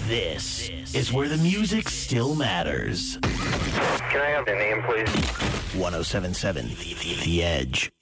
This is where the music still matters. Can I have the name, please? 1077 The Edge.